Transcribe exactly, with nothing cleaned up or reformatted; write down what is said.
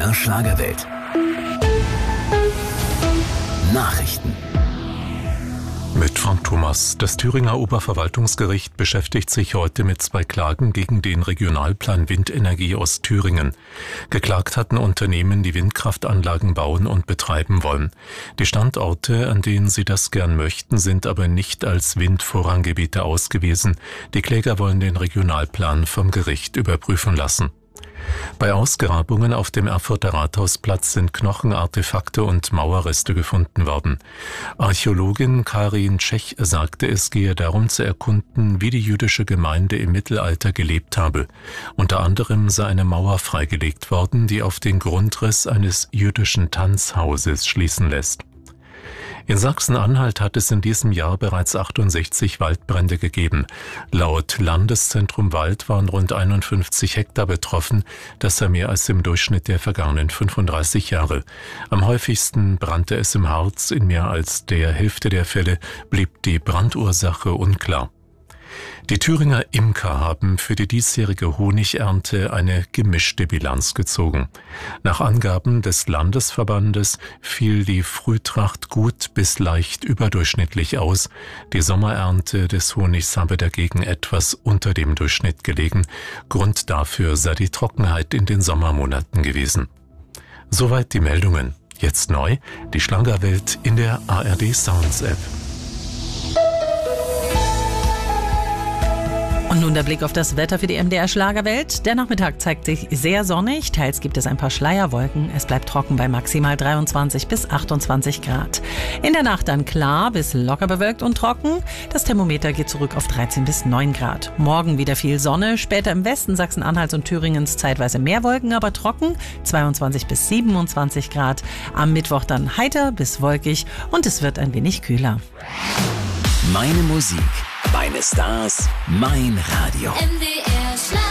R Schlagerwelt. Nachrichten. Mit Frank Thomas. Das Thüringer Oberverwaltungsgericht beschäftigt sich heute mit zwei Klagen gegen den Regionalplan Windenergie Ostthüringen. Geklagt hatten Unternehmen, die Windkraftanlagen bauen und betreiben wollen. Die Standorte, an denen sie das gern möchten, sind aber nicht als Windvorranggebiete ausgewiesen. Die Kläger wollen den Regionalplan vom Gericht überprüfen lassen. Bei Ausgrabungen auf dem Erfurter Rathausplatz sind Knochen, Artefakte und Mauerreste gefunden worden. Archäologin Karin Tschech sagte, es gehe darum zu erkunden, wie die jüdische Gemeinde im Mittelalter gelebt habe. Unter anderem sei eine Mauer freigelegt worden, die auf den Grundriss eines jüdischen Tanzhauses schließen lässt. In Sachsen-Anhalt hat es in diesem Jahr bereits achtundsechzig Waldbrände gegeben. Laut Landeszentrum Wald waren rund einundfünfzig Hektar betroffen. Das sei mehr als im Durchschnitt der vergangenen fünfunddreißig Jahre. Am häufigsten brannte es im Harz. In mehr als der Hälfte der Fälle blieb die Brandursache unklar. Die Thüringer Imker haben für die diesjährige Honigernte eine gemischte Bilanz gezogen. Nach Angaben des Landesverbandes fiel die Frühtracht gut bis leicht überdurchschnittlich aus. Die Sommerernte des Honigs habe dagegen etwas unter dem Durchschnitt gelegen. Grund dafür sei die Trockenheit in den Sommermonaten gewesen. Soweit die Meldungen. Jetzt neu, die Schlagerwelt in der A R D Sounds App. Und nun der Blick auf das Wetter für die M D R Schlagerwelt. Der Nachmittag zeigt sich sehr sonnig, teils gibt es ein paar Schleierwolken. Es bleibt trocken bei maximal dreiundzwanzig bis achtundzwanzig Grad. In der Nacht dann klar bis locker bewölkt und trocken. Das Thermometer geht zurück auf dreizehn bis neun Grad. Morgen wieder viel Sonne, später im Westen Sachsen-Anhalts und Thüringens zeitweise mehr Wolken, aber trocken, zweiundzwanzig bis siebenundzwanzig Grad. Am Mittwoch dann heiter bis wolkig und es wird ein wenig kühler. Meine Musik, meine Stars, mein Radio. M D R Schlager.